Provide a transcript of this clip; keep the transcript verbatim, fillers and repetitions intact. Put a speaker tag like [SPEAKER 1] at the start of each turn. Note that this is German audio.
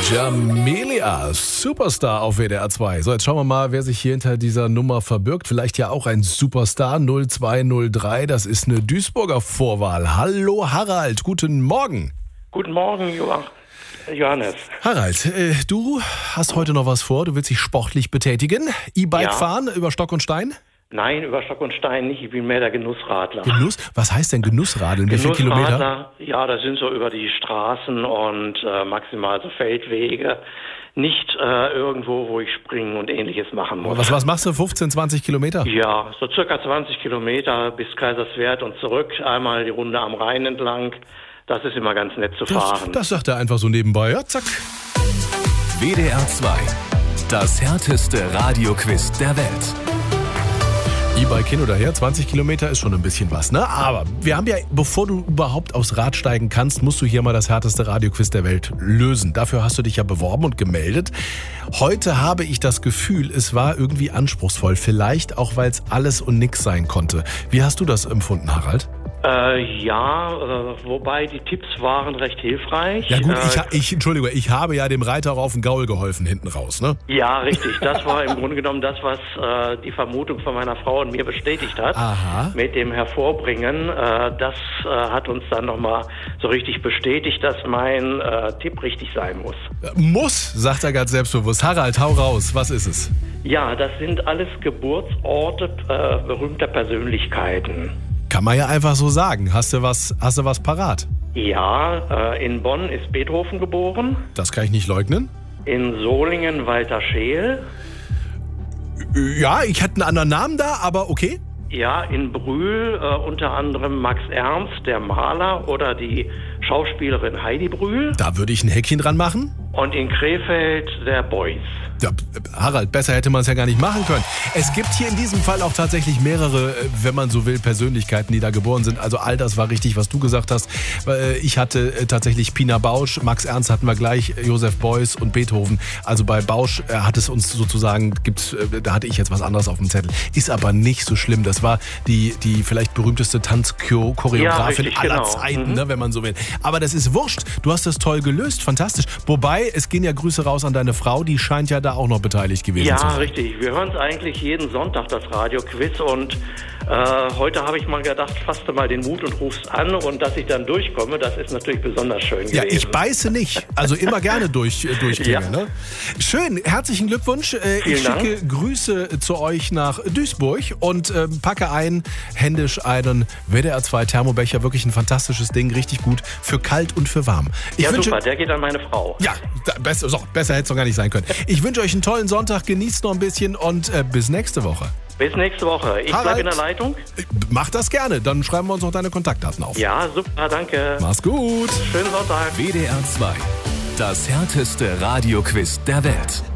[SPEAKER 1] Jamelia, Superstar auf W D R zwei. So, jetzt schauen wir mal, wer sich hier hinter dieser Nummer verbirgt. Vielleicht ja auch ein Superstar. null zwei null drei, das ist eine Duisburger Vorwahl. Hallo Harald, guten Morgen.
[SPEAKER 2] Guten Morgen, Johannes.
[SPEAKER 1] Harald, äh, du hast heute noch was vor. Du willst dich sportlich betätigen. E-Bike
[SPEAKER 2] Ja.
[SPEAKER 1] fahren über Stock und Stein?
[SPEAKER 2] Nein, über Stock und Stein nicht. Ich bin mehr der Genussradler.
[SPEAKER 1] Genuss? Was heißt denn Genussradeln? Wie viele Kilometer?
[SPEAKER 2] Genussradler, ja, das sind so über die Straßen und äh, maximal so Feldwege. Nicht äh, irgendwo, wo ich springen und Ähnliches machen muss.
[SPEAKER 1] Was, was machst du? fünfzehn, zwanzig Kilometer?
[SPEAKER 2] Ja, so circa zwanzig Kilometer bis Kaiserswerth und zurück. Einmal die Runde am Rhein entlang. Das ist immer ganz nett zu
[SPEAKER 1] Das,
[SPEAKER 2] fahren.
[SPEAKER 1] das sagt er einfach so nebenbei. Ja, zack.
[SPEAKER 3] W D R zwei. Das härteste Radioquiz der Welt.
[SPEAKER 1] E-Bike hin oder her, zwanzig Kilometer ist schon ein bisschen was, ne? Aber wir haben ja, bevor du überhaupt aufs Rad steigen kannst, musst du hier mal das härteste Radioquiz der Welt lösen. Dafür hast du dich ja beworben und gemeldet. Heute habe ich das Gefühl, es war irgendwie anspruchsvoll. Vielleicht auch, weil es alles und nix sein konnte. Wie hast du das empfunden, Harald?
[SPEAKER 2] Äh, ja, äh, wobei die Tipps waren recht hilfreich.
[SPEAKER 1] Ja gut,
[SPEAKER 2] äh,
[SPEAKER 1] ich, ha- ich, Entschuldige, ich habe ja dem Reiter auf den Gaul geholfen hinten raus, ne?
[SPEAKER 2] Ja, richtig. Das war im Grunde genommen das, was äh, die Vermutung von meiner Frau und mir bestätigt hat.
[SPEAKER 1] Aha.
[SPEAKER 2] Mit dem Hervorbringen. Äh, das äh, hat uns dann nochmal so richtig bestätigt, dass mein äh, Tipp richtig sein muss.
[SPEAKER 1] Muss, sagt er ganz selbstbewusst. Harald, hau raus, was ist es?
[SPEAKER 2] Ja, das sind alles Geburtsorte äh, berühmter Persönlichkeiten.
[SPEAKER 1] Kann man ja einfach so sagen. Hast du was, hast du was parat?
[SPEAKER 2] Ja, äh, in Bonn ist Beethoven geboren.
[SPEAKER 1] Das kann ich nicht leugnen.
[SPEAKER 2] In Solingen Walter Scheel.
[SPEAKER 1] Ja, ich hätte einen anderen Namen da, aber okay.
[SPEAKER 2] Ja, in Brühl äh, unter anderem Max Ernst, der Maler, oder die Schauspielerin Heidi Brühl.
[SPEAKER 1] Da würde ich ein Häkchen dran machen.
[SPEAKER 2] Und in Krefeld der Beuys.
[SPEAKER 1] Ja, Harald, besser hätte man es ja gar nicht machen können. Es gibt hier in diesem Fall auch tatsächlich mehrere, äh, wenn man so will, Persönlichkeiten, die da geboren sind. Also all das war richtig, was du gesagt hast. Äh, Ich hatte äh, tatsächlich Pina Bausch, Max Ernst hatten wir gleich, äh, Josef Beuys und Beethoven. Also bei Bausch äh, hat es uns sozusagen, gibt's, äh, da hatte ich jetzt was anderes auf dem Zettel. Ist aber nicht so schlimm. Das war die, die vielleicht berühmteste Tanzchoreografin
[SPEAKER 2] Ja, richtig,
[SPEAKER 1] aller
[SPEAKER 2] genau.
[SPEAKER 1] Zeiten,
[SPEAKER 2] Mhm.
[SPEAKER 1] ne, wenn man so will. Aber das ist wurscht. Du hast das toll gelöst, fantastisch. Wobei, es gehen ja Grüße raus an deine Frau, die scheint ja da auch noch beteiligt gewesen
[SPEAKER 2] Ja,
[SPEAKER 1] zu sein.
[SPEAKER 2] richtig. Wir hören es eigentlich jeden Sonntag, das Radioquiz. Und äh, heute habe ich mal gedacht, fasst du mal den Mut und rufst an. Und dass ich dann durchkomme, das ist natürlich besonders schön gewesen.
[SPEAKER 1] Ja, ich beiße nicht. Also immer gerne durch, äh, durchklinge.
[SPEAKER 2] Ja.
[SPEAKER 1] Ne? Schön, herzlichen Glückwunsch. Äh, ich
[SPEAKER 2] Vielen
[SPEAKER 1] schicke Grüße zu euch nach Duisburg und äh, packe ein, händisch einen W D R zwei Thermobecher. Wirklich ein fantastisches Ding, richtig gut für kalt und für warm. Ich
[SPEAKER 2] Ja,
[SPEAKER 1] wünsche,
[SPEAKER 2] super, der geht an meine Frau.
[SPEAKER 1] ja, da- besser, so, besser hätte es doch gar nicht sein können. Ich wünsche euch einen tollen Sonntag, genießt noch ein bisschen und äh, bis nächste Woche.
[SPEAKER 2] Bis nächste Woche. Ich
[SPEAKER 1] Harald.
[SPEAKER 2] bleibe in der Leitung.
[SPEAKER 1] Äh, Mach das gerne, dann schreiben wir uns noch deine Kontaktdaten auf.
[SPEAKER 2] Ja, super, danke.
[SPEAKER 1] Mach's gut.
[SPEAKER 2] Schönen Sonntag.
[SPEAKER 3] W D R zwei. Das härteste Radioquiz der Welt.